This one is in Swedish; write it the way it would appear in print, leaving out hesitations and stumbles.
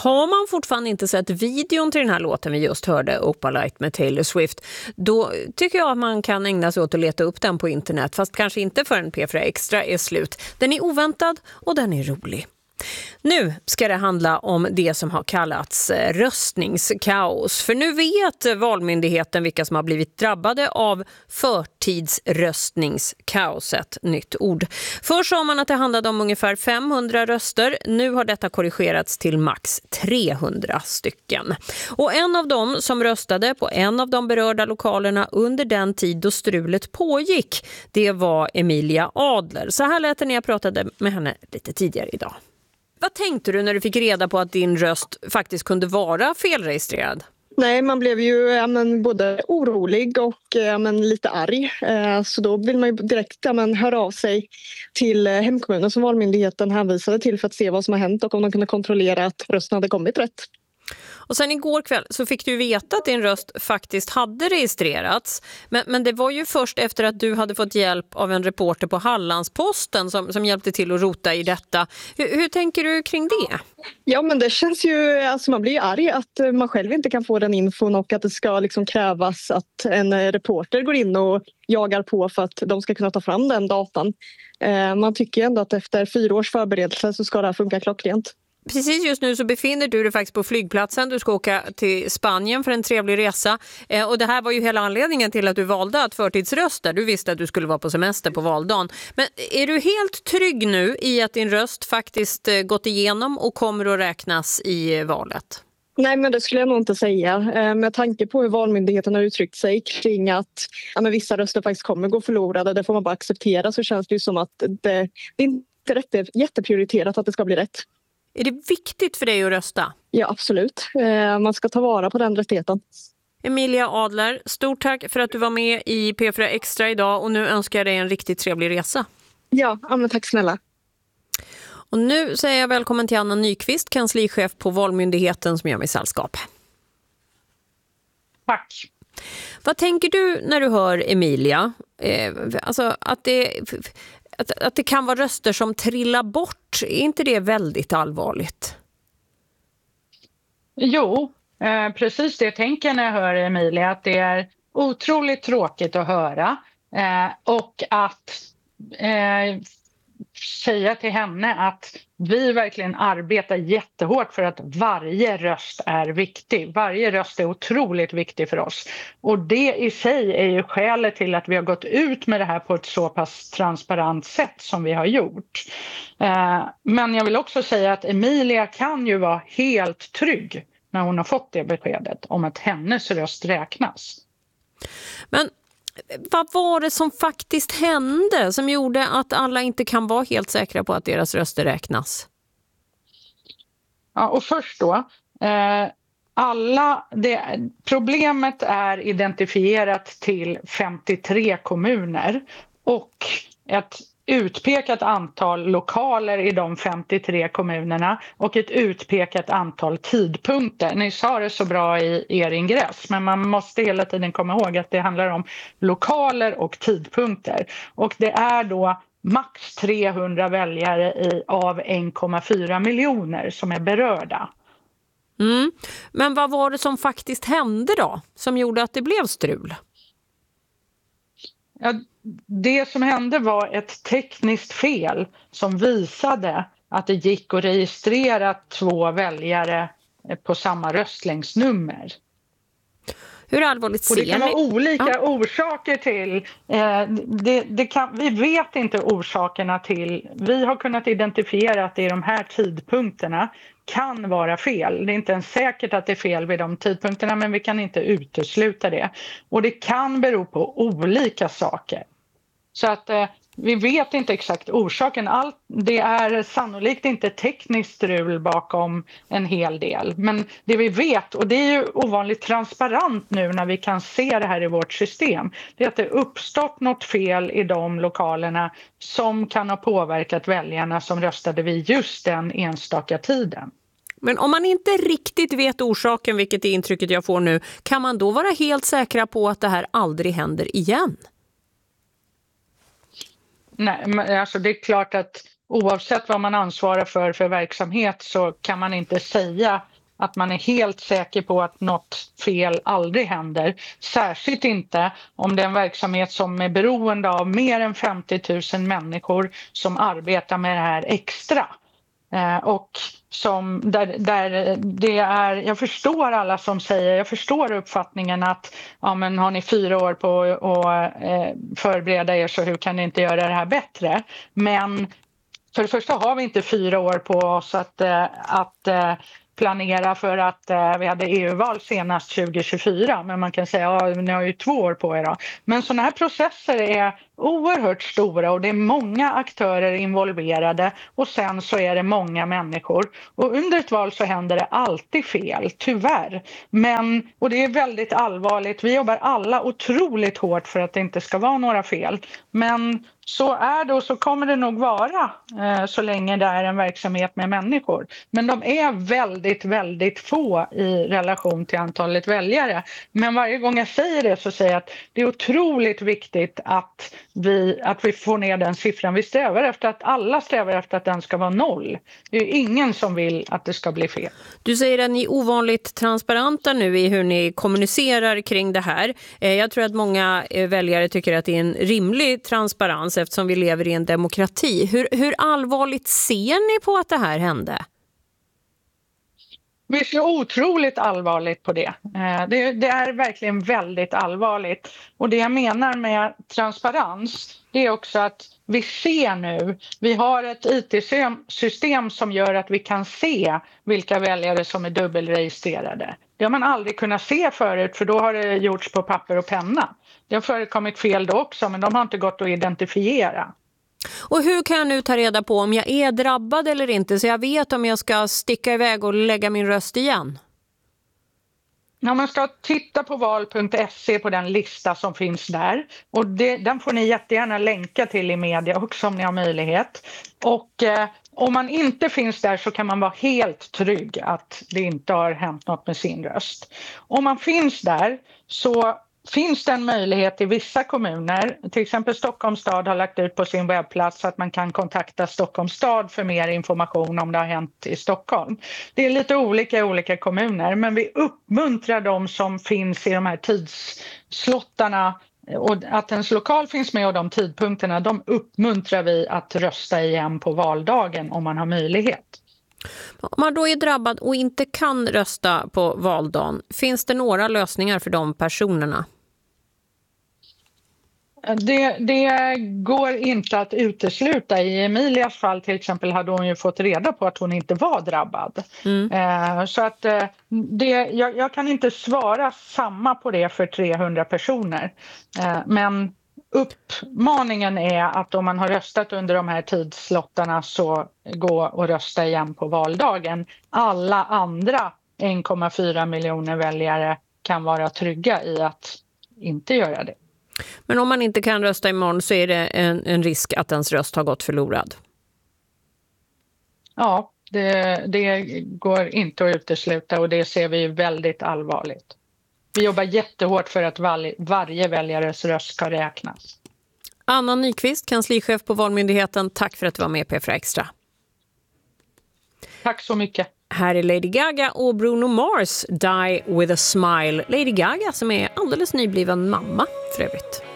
Har man fortfarande inte sett videon till den här låten vi just hörde, Opalite med Taylor Swift, då tycker jag att man kan ägna sig åt att leta upp den på internet, fast kanske inte förrän P4 Extra är slut. Den är oväntad och den är rolig. Nu ska det handla om det som har kallats röstningskaos. För nu vet Valmyndigheten vilka som har blivit drabbade av förtidsröstningskaos, ett nytt ord. Först sa man att det handlade om ungefär 500 röster. Nu har detta korrigerats till max 300 stycken. Och en av dem som röstade på en av de berörda lokalerna under den tid då strulet pågick, det var Emilia Adler. Så här lät det när jag pratade med henne lite tidigare idag. Vad tänkte du när du fick reda på att din röst faktiskt kunde vara felregistrerad? Nej, man blev ju både orolig och lite arg. Så då vill man ju direkt höra av sig till hemkommunen som Valmyndigheten hänvisade till för att se vad som har hänt och om de kunde kontrollera att rösten hade kommit rätt. Och sen igår kväll så fick du veta att din röst faktiskt hade registrerats. Men det var ju först efter att du hade fått hjälp av en reporter på Hallandsposten som hjälpte till att rota i detta. Hur tänker du kring det? Ja, men det känns ju, man blir ju arg att man själv inte kan få den infon och att det ska krävas att en reporter går in och jagar på för att de ska kunna ta fram den datan. Man tycker ändå att efter 4 års förberedelse så ska det här funka klockrent. Precis just nu så befinner du dig faktiskt på flygplatsen. Du ska åka till Spanien för en trevlig resa. Och det här var ju hela anledningen till att du valde att förtidsrösta. Du visste att du skulle vara på semester på valdagen. Men är du helt trygg nu i att din röst faktiskt gått igenom och kommer att räknas i valet? Nej, men det skulle jag nog inte säga. Med tanke på hur Valmyndigheten har uttryckt sig kring att vissa röster faktiskt kommer gå förlorade, det får man bara acceptera, så känns det ju som att det är inte jätteprioriterat att det ska bli rätt. Är det viktigt för dig att rösta? Ja, absolut. Man ska ta vara på den rättigheten. Emilia Adler, stort tack för att du var med i P4 Extra idag och nu önskar jag dig en riktigt trevlig resa. Ja, men tack snälla. Och nu säger jag välkommen till Anna Nyqvist, kanslichef på Valmyndigheten som gör mig sällskap. Tack. Vad tänker du när du hör Emilia? Alltså att det kan vara röster som trillar bort. Är inte det väldigt allvarligt? Jo, precis det jag tänker när jag hör Emilia. Att det är otroligt tråkigt att höra. Och att säga till henne att vi verkligen arbetar jättehårt för att varje röst är viktig. Varje röst är otroligt viktig för oss. Och det i sig är ju skälet till att vi har gått ut med det här på ett så pass transparent sätt som vi har gjort. Men jag vill också säga att Emilia kan ju vara helt trygg när hon har fått det beskedet om att hennes röst räknas. Men vad var det som faktiskt hände som gjorde att alla inte kan vara helt säkra på att deras röster räknas? Ja, och först då, problemet är identifierat till 53 kommuner och ett utpekat antal lokaler i de 53 kommunerna och ett utpekat antal tidpunkter. Ni sa det så bra i er ingress, men man måste hela tiden komma ihåg att det handlar om lokaler och tidpunkter. Och det är då max 300 väljare av 1,4 miljoner som är berörda. Mm. Men vad var det som faktiskt hände då, som gjorde att det blev strul? Ja, det som hände var ett tekniskt fel som visade att det gick att registrera 2 väljare på samma röstlängdsnummer. Hur allvarligt ser ni? Och det kan vara olika orsaker till. Vi vet inte orsakerna till. Vi har kunnat identifiera att det är de här tidpunkterna kan vara fel. Det är inte ens säkert att det är fel vid de tidpunkterna, men vi kan inte utesluta det. Och det kan bero på olika saker. Så att vi vet inte exakt orsaken. Det är sannolikt inte tekniskt strul bakom en hel del. Men det vi vet, och det är ju ovanligt transparent nu när vi kan se det här i vårt system, det är att det uppstått något fel i de lokalerna som kan ha påverkat väljarna som röstade vid just den enstaka tiden. Men om man inte riktigt vet orsaken, vilket är intrycket jag får nu, kan man då vara helt säkra på att det här aldrig händer igen? Nej, men alltså det är klart att oavsett vad man ansvarar för verksamhet så kan man inte säga att man är helt säker på att något fel aldrig händer. Särskilt inte om det är en verksamhet som är beroende av mer än 50 000 människor som arbetar med det här extra. Och som där det är, jag förstår alla som säger, jag förstår uppfattningen att ja, men har ni 4 år på att förbereda er, så hur kan ni inte göra det här bättre? Men för det första har vi inte 4 år på oss att planera, för att vi hade EU-val senast 2024, men man kan säga ja, ni har ju 2 år på er då. Men sådana här processer är oerhört stora och det är många aktörer involverade och sen så är det många människor. Och under ett val så händer det alltid fel, tyvärr. Och det är väldigt allvarligt. Vi jobbar alla otroligt hårt för att det inte ska vara några fel. Men så är det och så kommer det nog vara så länge det är en verksamhet med människor. Men de är väldigt, väldigt få i relation till antalet väljare. Men varje gång jag säger det så säger jag att det är otroligt viktigt att vi får ner den siffran. Vi strävar efter att alla strävar efter att den ska vara 0. Det är ingen som vill att det ska bli fel. Du säger att ni är ovanligt transparenta nu i hur ni kommunicerar kring det här. Jag tror att många väljare tycker att det är en rimlig transparens eftersom vi lever i en demokrati. Hur allvarligt ser ni på att det här hände? Vi ser otroligt allvarligt på det. Det är verkligen väldigt allvarligt. Och det jag menar med transparens, det är också att vi ser nu, vi har ett IT-system som gör att vi kan se vilka väljare som är dubbelregistrerade. Det har man aldrig kunnat se förut, för då har det gjorts på papper och penna. Det har förekommit fel då också, men de har inte gått att identifiera. Och hur kan jag nu ta reda på om jag är drabbad eller inte, så jag vet om jag ska sticka iväg och lägga min röst igen? Ja, man ska titta på val.se på den lista som finns där. Och den får ni jättegärna länka till i media också om ni har möjlighet. Och om man inte finns där så kan man vara helt trygg att det inte har hänt något med sin röst. Om man finns där så finns det en möjlighet i vissa kommuner, till exempel Stockholms stad har lagt ut på sin webbplats att man kan kontakta Stockholms stad för mer information om det har hänt i Stockholm. Det är lite olika i olika kommuner, men vi uppmuntrar de som finns i de här tidsslottarna och att ens lokal finns med och de tidpunkterna, de uppmuntrar vi att rösta igen på valdagen om man har möjlighet. Om man då är drabbad och inte kan rösta på valdagen, finns det några lösningar för de personerna? Det går inte att utesluta. I Emilias fall till exempel hade hon ju fått reda på att hon inte var drabbad. Så att jag kan inte svara samma på det för 300 personer. Men uppmaningen är att om man har röstat under de här tidslottarna så gå och rösta igen på valdagen. Alla andra 1,4 miljoner väljare kan vara trygga i att inte göra det. Men om man inte kan rösta imorgon så är det en risk att ens röst har gått förlorad? Ja, det går inte att utesluta och det ser vi väldigt allvarligt. Vi jobbar jättehårt för att varje väljares röst ska räknas. Anna Nyqvist, kanslichef på Valmyndigheten. Tack för att du var med på P4 Extra. Tack så mycket. Här är Lady Gaga och Bruno Mars, Die with a Smile. Lady Gaga som är alldeles nybliven mamma för övrigt.